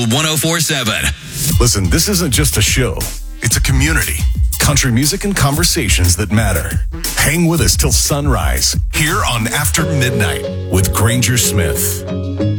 1047. Listen, this isn't just a show. It's a community. Country music and conversations that matter. Hang with us till sunrise here on After Midnight with Granger Smith.